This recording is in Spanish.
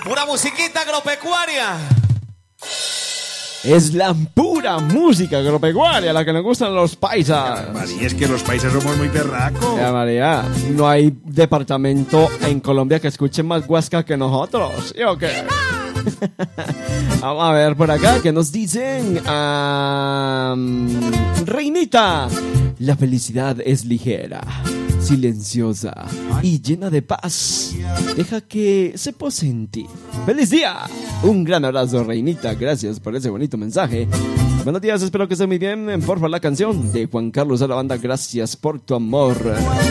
Pura musiquita agropecuaria. Es la pura música agropecuaria la que nos gustan los paisas. María, es que los paisas somos muy berracos. Ya, María, no hay departamento en Colombia que escuche más guasca que nosotros. ¿Y o qué? Vamos a ver por acá que nos dicen. Reinita, la felicidad es ligera, silenciosa y llena de paz. Deja que se pose en ti. ¡Feliz día! Un gran abrazo, Reinita. Gracias por ese bonito mensaje. Buenos días, espero que esté muy bien. Porfa, la canción de Juan Carlos a la banda. Gracias por tu amor.